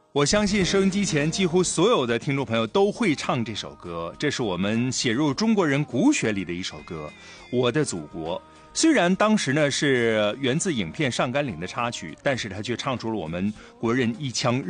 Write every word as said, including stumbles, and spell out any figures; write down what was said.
我相信收音机前几乎所有的听众朋友都会唱这首歌，这是我们写入中国人骨血里的一首歌《我的祖国》。虽然当时呢是源自影片《上甘岭》的插曲，但是它却唱出了我们国人一腔